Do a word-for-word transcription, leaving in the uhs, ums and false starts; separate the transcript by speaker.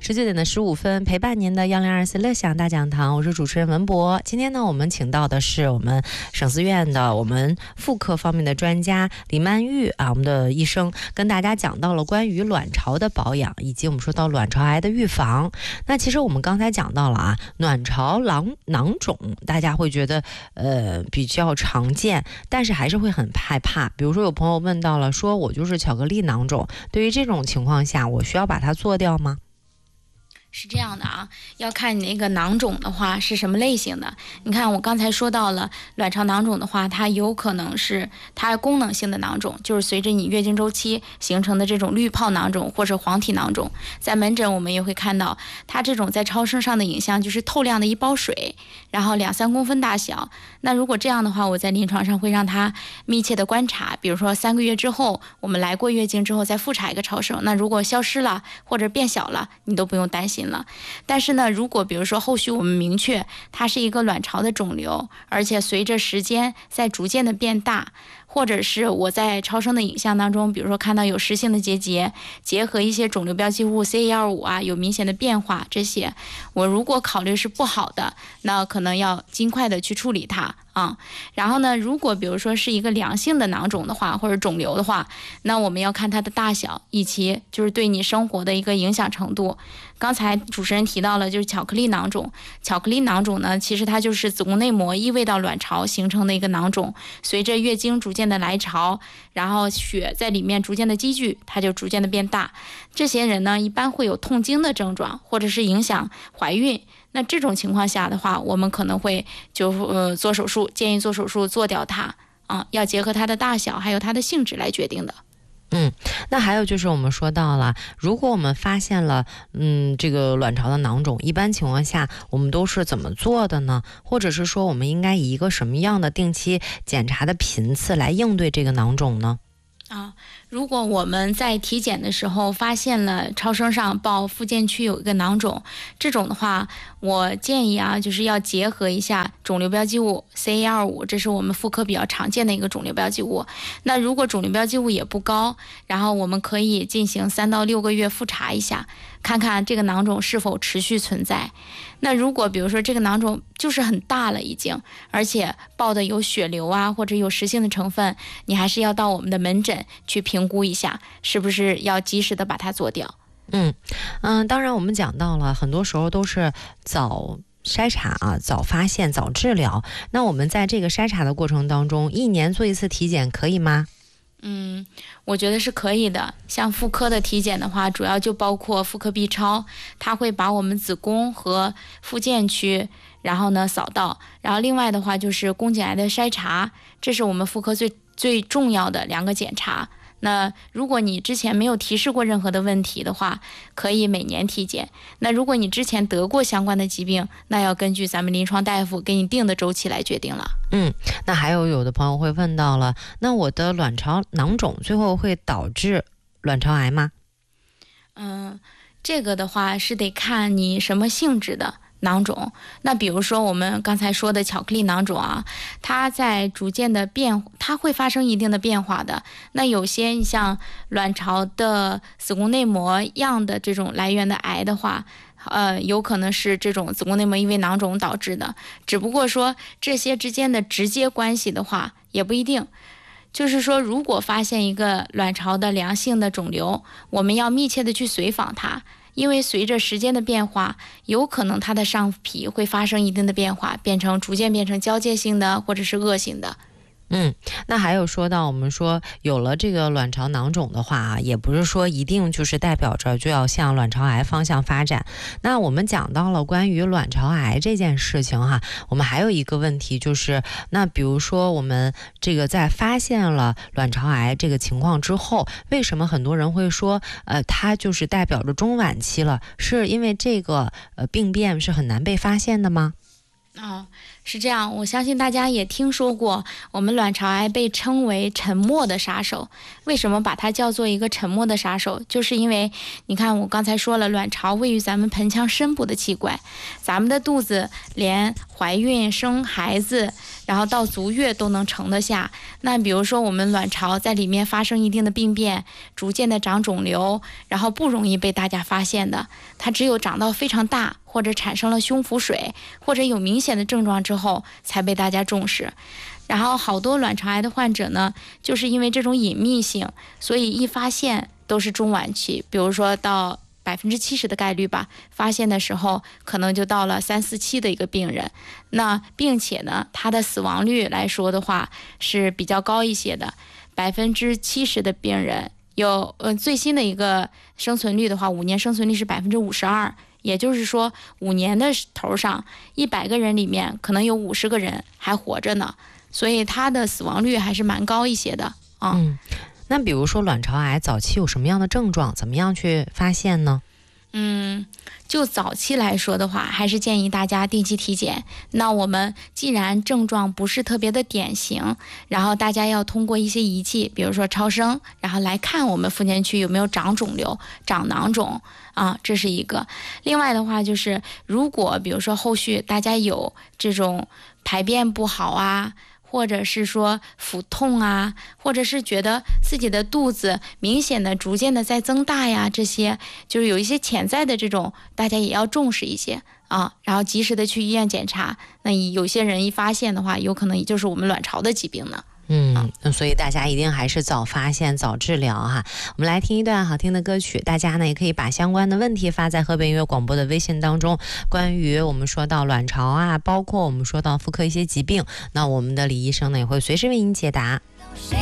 Speaker 1: 十九点的十五分，陪伴您的幺零二四乐享大讲堂，我是主持人文博。今天呢，我们请到的是我们省思院的我们妇科方面的专家李曼玉啊，我们的医生跟大家讲到了关于卵巢的保养，以及我们说到卵巢癌的预防。那其实我们刚才讲到了啊，卵巢囊囊肿，大家会觉得呃比较常见，但是还是会很害怕。比如说有朋友问到了，说我就是巧克力囊肿，对于这种情况下，我需要把它做掉吗？
Speaker 2: 是这样的啊，要看你那个囊肿的话是什么类型的。你看我刚才说到了卵巢囊肿的话，它有可能是它功能性的囊肿，就是随着你月经周期形成的这种滤泡囊肿或者黄体囊肿。在门诊我们也会看到它这种在超声上的影像就是透亮的一包水，然后两三公分大小。那如果这样的话，我在临床上会让它密切的观察，比如说三个月之后我们来过月经之后再复查一个超声，那如果消失了或者变小了，你都不用担心了。但是呢，如果比如说后续我们明确它是一个卵巢的肿瘤，而且随着时间在逐渐的变大，或者是我在超声的影像当中，比如说看到有实性的结节，结合一些肿瘤标记物 C A 二五 啊有明显的变化，这些我如果考虑是不好的，那可能要尽快的去处理它啊。然后呢，如果比如说是一个良性的囊肿的话，或者肿瘤的话，那我们要看它的大小以及就是对你生活的一个影响程度。刚才主持人提到了就是巧克力囊肿，巧克力囊肿呢，其实它就是子宫内膜异位到卵巢形成的一个囊肿，随着月经逐渐的来潮，然后血在里面逐渐的积聚，它就逐渐的变大。这些人呢，一般会有痛经的症状，或者是影响怀孕。那这种情况下的话，我们可能会就呃做手术，建议做手术做掉它啊，要结合它的大小还有它的性质来决定的。
Speaker 1: 嗯，那还有就是我们说到了，如果我们发现了嗯这个卵巢的囊肿，一般情况下我们都是怎么做的呢？或者是说我们应该以一个什么样的定期检查的频次来应对这个囊肿呢？
Speaker 2: 啊，如果我们在体检的时候发现了超声上报附件区有一个囊肿，这种的话，我建议啊，就是要结合一下肿瘤标记物 C A 二五，这是我们妇科比较常见的一个肿瘤标记物。那如果肿瘤标记物也不高，然后我们可以进行三到六个月复查一下，看看这个囊肿是否持续存在。那如果比如说这个囊肿就是很大了已经，而且报的有血瘤啊或者有实性的成分，你还是要到我们的门诊去评估一下，是不是要及时的把它做掉。
Speaker 1: 嗯嗯，当然我们讲到了，很多时候都是早筛查啊，早发现早治疗。那我们在这个筛查的过程当中，一年做一次体检可以吗？
Speaker 2: 嗯，我觉得是可以的。像妇科的体检的话，主要就包括妇科 B 超，它会把我们子宫和附件区然后呢扫到，然后另外的话就是宫颈癌的筛查，这是我们妇科最最重要的两个检查。那如果你之前没有提示过任何的问题的话，可以每年体检。那如果你之前得过相关的疾病，那要根据咱们临床大夫给你定的周期来决定了。
Speaker 1: 嗯，那还有有的朋友会问到了，那我的卵巢囊肿最后会导致卵巢癌吗？
Speaker 2: 嗯，这个的话是得看你什么性质的囊肿。那比如说我们刚才说的巧克力囊肿啊，它在逐渐的变，它会发生一定的变化的。那有些像卵巢的子宫内膜样的这种来源的癌的话，呃，有可能是这种子宫内膜异位囊肿导致的，只不过说这些之间的直接关系的话也不一定。就是说，如果发现一个卵巢的良性的肿瘤，我们要密切的去随访它，因为随着时间的变化，有可能它的上皮会发生一定的变化，变成逐渐变成交界性的或者是恶性的。
Speaker 1: 嗯，那还有说到我们说有了这个卵巢囊肿的话啊，也不是说一定就是代表着就要向卵巢癌方向发展。那我们讲到了关于卵巢癌这件事情哈，我们还有一个问题就是，那比如说我们这个在发现了卵巢癌这个情况之后，为什么很多人会说呃它就是代表着中晚期了？是因为这个呃病变是很难被发现的吗？
Speaker 2: 哦，是这样，我相信大家也听说过，我们卵巢癌被称为沉默的杀手。为什么把它叫做一个沉默的杀手？就是因为你看，我刚才说了，卵巢位于咱们盆腔深部的器官，咱们的肚子连怀孕生孩子，然后到足月都能盛得下。那比如说我们卵巢在里面发生一定的病变，逐渐的长肿瘤，然后不容易被大家发现的，它只有长到非常大，或者产生了胸腹水，或者有明显的症状之后才被大家重视。然后好多卵巢癌的患者呢，就是因为这种隐秘性，所以一发现都是中晚期，比如说到百分之七十的概率吧，发现的时候可能就到了三四期的一个病人。那并且呢，它的死亡率来说的话是比较高一些的，百分之七十的病人有呃最新的一个生存率的话，五年生存率是百分之五十二。也就是说，五年的头上，一百个人里面可能有五十个人还活着呢，所以它的死亡率还是蛮高一些的啊。
Speaker 1: 嗯，那比如说卵巢癌早期有什么样的症状，怎么样去发现呢？
Speaker 2: 嗯，就早期来说的话，还是建议大家定期体检。那我们既然症状不是特别的典型，然后大家要通过一些仪器，比如说超声，然后来看我们附件区有没有长肿瘤、长囊肿啊，这是一个。另外的话，就是如果比如说后续大家有这种排便不好啊，或者是说腹痛啊，或者是觉得自己的肚子明显的逐渐的在增大呀，这些就是有一些潜在的这种，大家也要重视一些啊，然后及时的去医院检查。那有些人一发现的话，有可能也就是我们卵巢的疾病呢。
Speaker 1: 嗯，所以大家一定还是早发现早治疗哈。我们来听一段好听的歌曲，大家呢也可以把相关的问题发在河北音乐广播的微信当中。关于我们说到卵巢啊，包括我们说到妇科一些疾病，那我们的李医生呢也会随时为您解答。